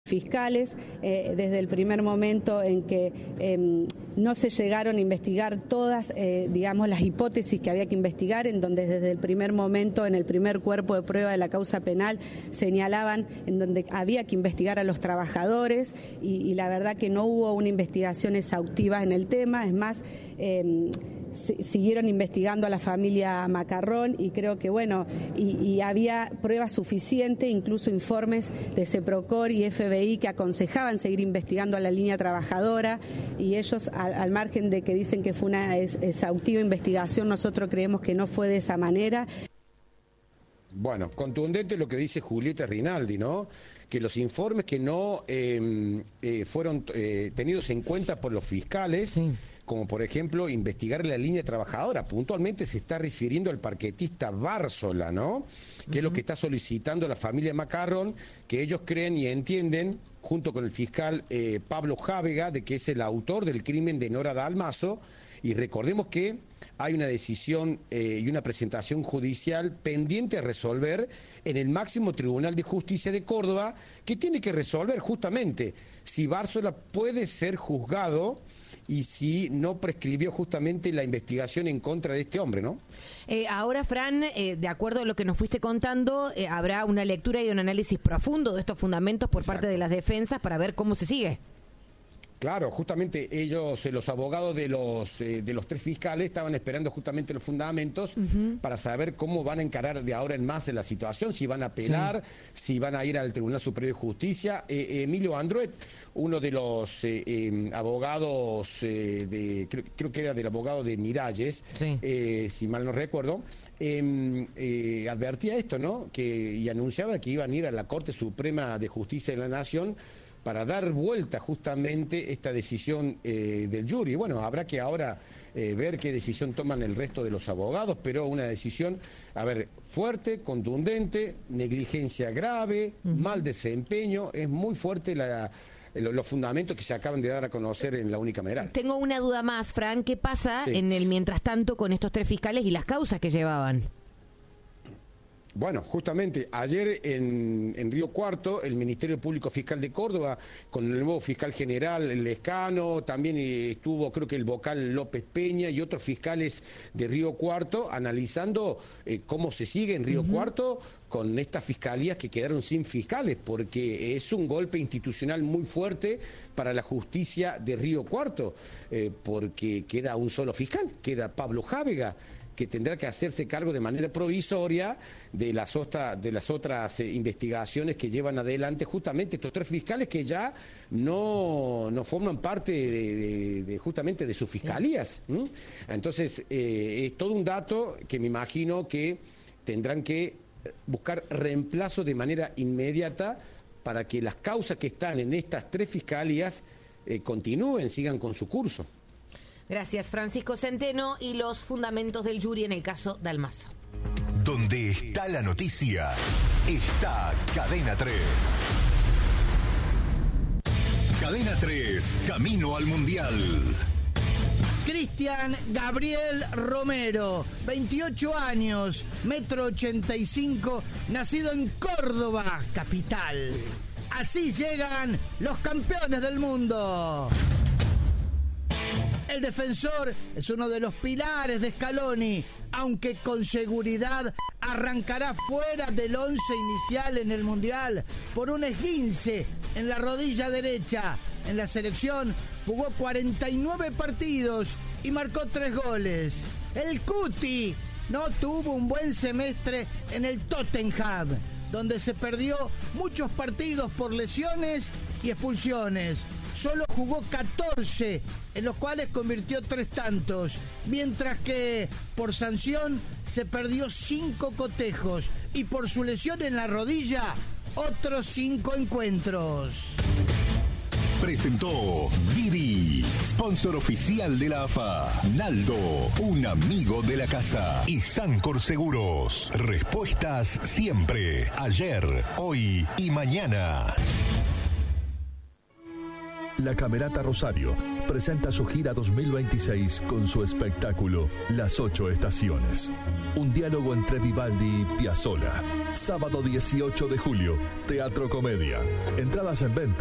fiscales, desde el primer momento en que no se llegaron a investigar todas, las hipótesis que había que investigar, en donde desde el primer momento, en el primer cuerpo de prueba de la causa penal, señalaban en donde había que investigar a los trabajadores y la verdad que no hubo una investigación exhaustiva en el tema, es más, siguieron investigando a la familia Macarrón y creo que y había pruebas suficientes, incluso informes de Seprocor y FBI que aconsejaban seguir investigando a la línea trabajadora y ellos al margen de que dicen que fue una exhaustiva investigación, nosotros creemos que no fue de esa manera. Bueno, contundente lo que dice Julieta Rinaldi, ¿no? Que los informes que no fueron tenidos en cuenta por los fiscales, sí, como por ejemplo investigar la línea trabajadora, puntualmente se está refiriendo al parquetista Bárzola, ¿no? Que es lo que está solicitando la familia Macarrón, que ellos creen y entienden, junto con el fiscal Pablo Jávega, de que es el autor del crimen de Nora Dalmazo, y recordemos que hay una decisión y una presentación judicial pendiente a resolver en el máximo Tribunal de Justicia de Córdoba, que tiene que resolver justamente si Bárzola puede ser juzgado y si no prescribió justamente la investigación en contra de este hombre, ¿no? Ahora, Fran, de acuerdo a lo que nos fuiste contando, habrá una lectura y un análisis profundo de estos fundamentos por parte de las defensas para ver cómo se sigue. Claro, justamente ellos, los abogados de los tres fiscales, estaban esperando justamente los fundamentos para saber cómo van a encarar de ahora en más en la situación, si van a apelar, si van a ir al Tribunal Superior de Justicia. Emilio Andruet, uno de los abogados, creo que era del abogado de Miralles, si mal no recuerdo, advertía esto, ¿no? Y anunciaba que iban a ir a la Corte Suprema de Justicia de la Nación para dar vuelta justamente esta decisión del jury. Bueno, habrá que ahora ver qué decisión toman el resto de los abogados, pero una decisión, fuerte, contundente, negligencia grave, mal desempeño, es muy fuerte los fundamentos que se acaban de dar a conocer en la unicameral. Tengo una duda más, Fran, ¿qué pasa en el mientras tanto con estos tres fiscales y las causas que llevaban? Bueno, justamente ayer en Río Cuarto, el Ministerio Público Fiscal de Córdoba, con el nuevo fiscal general Lescano, también estuvo creo que el vocal López Peña y otros fiscales de Río Cuarto, analizando cómo se sigue en Río Cuarto con estas fiscalías que quedaron sin fiscales, porque es un golpe institucional muy fuerte para la justicia de Río Cuarto, porque queda un solo fiscal, queda Pablo Jávega, que tendrá que hacerse cargo de manera provisoria de las otras investigaciones que llevan adelante justamente estos tres fiscales que ya no forman parte de justamente de sus fiscalías. Entonces, es todo un dato que me imagino que tendrán que buscar reemplazo de manera inmediata para que las causas que están en estas tres fiscalías continúen, sigan con su curso. Gracias, Francisco Centeno. Y los fundamentos del jury en el caso Dalmazo. Donde está la noticia, está Cadena 3. Cadena 3, camino al Mundial. Cristian Gabriel Romero, 28 años, 1,85 m, nacido en Córdoba, capital. Así llegan los campeones del mundo. El defensor es uno de los pilares de Scaloni, aunque con seguridad arrancará fuera del 11 inicial en el Mundial por un esguince en la rodilla derecha. En la selección jugó 49 partidos y marcó 3 goles. El Cuti no tuvo un buen semestre en el Tottenham, donde se perdió muchos partidos por lesiones y expulsiones. Solo jugó 14, en los cuales convirtió 3 tantos, mientras que por sanción se perdió 5 cotejos y por su lesión en la rodilla otros 5 encuentros. Presentó Didi, sponsor oficial de la AFA. Naldo, un amigo de la casa. Y Sancor Seguros, respuestas siempre, ayer, hoy y mañana. La Camerata Rosario presenta su gira 2026 con su espectáculo Las 8 Estaciones. Un diálogo entre Vivaldi y Piazzolla. Sábado 18 de julio, Teatro Comedia. Entradas en venta